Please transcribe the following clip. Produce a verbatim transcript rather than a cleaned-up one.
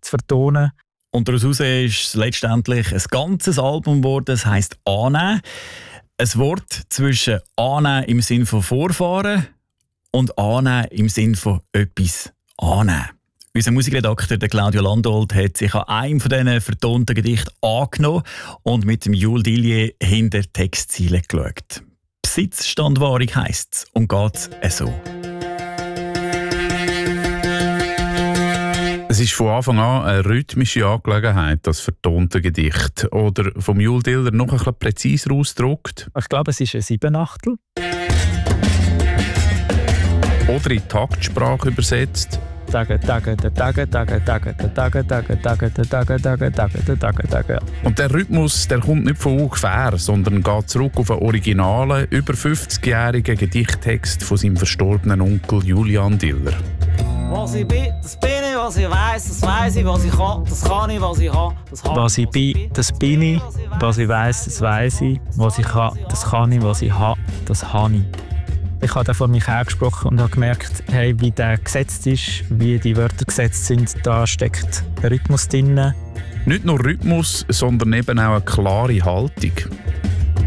zu vertonen. Und daraus ist es letztendlich ein ganzes Album geworden, das heisst «Annehmen». Ein Wort zwischen «annehmen» im Sinn von «vorfahren» und «annehmen» im Sinn von «etwas annehmen». Unser Musikredakteur der Claudio Landolt hat sich an einem von diesen vertonten Gedichten angenommen und mit dem Jules Dillier hinter die Textziele geschaut. «Besitzstandwahrung» heisst es und geht es so. Es ist von Anfang an eine rhythmische Angelegenheit, das vertonte Gedicht. Oder vom Jules Dillier noch ein bisschen präziser ausgedrückt. Ich glaube, es ist ein Siebenachtel. Oder in Taktsprache übersetzt. Tage, Tage, Tage, Tage, Tage, Tage, Tage, Tage, Tage, Tage, Tage, Tage, Tage, Tage. Und der Rhythmus, der kommt nicht von ungefähr, sondern geht zurück auf einen originalen, über fünfzigjährigen Gedichttext von seinem verstorbenen Onkel Julian Dillier. Was ich bin, das bin ich, was ich weiss, das weiss ich, was ich kann, das kann ich, was ich habe, das habe ich. Was ich bin, das bin ich, was ich weiss, das weiss ich, was ich kann, das kann ich, was ich habe, das habe ich. Ich habe da vor mich hergesprochen und habe gemerkt, hey, wie der gesetzt ist, wie die Wörter gesetzt sind, da steckt Rhythmus drin. Nicht nur Rhythmus, sondern eben auch eine klare Haltung.